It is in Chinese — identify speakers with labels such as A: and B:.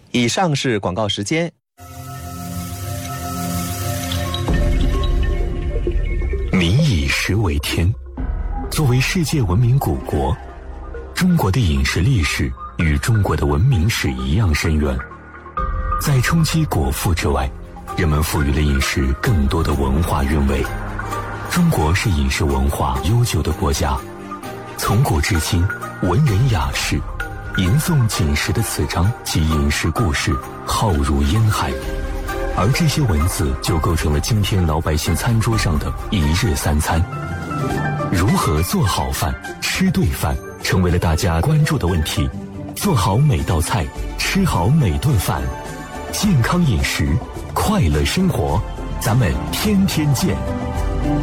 A: 以上是广告时间。
B: 民以食为天，作为世界文明古国，中国的饮食历史与中国的文明史一样深远。在冲击果腹之外，人们赋予了饮食更多的文化韵味。中国是饮食文化悠久的国家，从古至今，文人雅士吟诵锦食的词章及饮食故事浩如烟海，而这些文字就构成了今天老百姓餐桌上的一日三餐。如何做好饭、吃对饭，成为了大家关注的问题。做好每道菜，吃好每顿饭，健康饮食，快乐生活，咱们天天见。